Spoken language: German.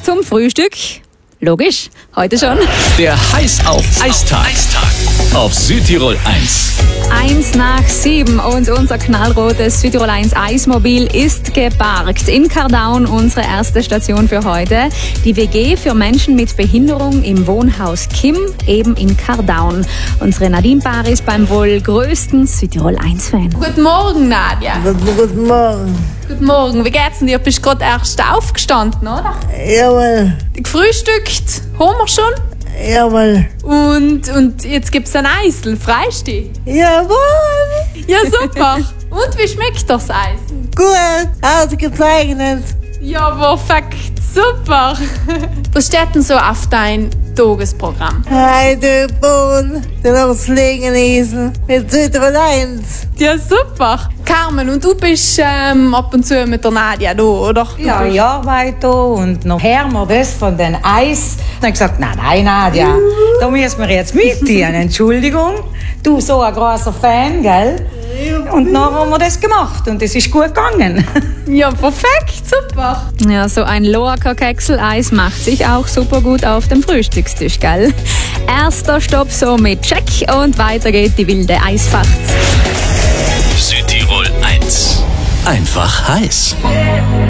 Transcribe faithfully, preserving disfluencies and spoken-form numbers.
zum Frühstück. Logisch, heute schon. Der Heiß auf Eistag. Auf Südtirol eins. Eins nach sieben und unser knallrotes Südtirol eins Eismobil ist geparkt. In Cardown unsere erste Station für heute. Die W G für Menschen mit Behinderung im Wohnhaus Kim, eben in Cardown. Unsere Nadine Bar ist beim wohl größten Südtirol eins Fan. Guten Morgen, Nadja. Guten, guten Morgen. Guten Morgen. Wie geht's denn dir? Bist gerade erst aufgestanden, oder? Jawohl, Gefrühstückt? Haben wir schon? jawohl, Und, und jetzt gibt's ein Eisel. Freust du dich? jawohl. Ja, super. Und wie schmeckt das Eis? Gut, ausgezeichnet. Ja, perfekt. Super. Was steht denn so auf dein Tagesprogramm? Heute Bohnen, dann aufs Legen lesen mit Südtirol eins. Ja, super. Carmen, und du bist ähm, ab und zu mit der Nadja da, oder? Ja, ich arbeite und noch hören wir das von den Eis. Dann habe ich gesagt, nein, nein, Nadja, da müssen wir jetzt mitgehen. Entschuldigung, du so ein großer Fan, gell? Und dann haben wir das gemacht und es ist gut gegangen. Ja, perfekt. Super. Ja, so ein Loacker-Keksel-Eis macht sich auch super gut auf dem Frühstückstisch, gell? Erster Stopp somit check und weiter geht die wilde Eisfahrt. Südtirol eins. Einfach heiß.